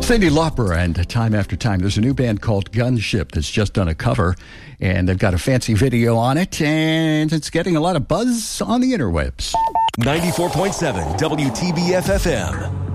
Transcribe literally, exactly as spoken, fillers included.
Cyndi Lauper and Time After Time. There's a new band called Gunship that's just done a cover, and they've got a fancy video on it, and it's getting a lot of buzz on the interwebs. ninety-four point seven W T B F F M.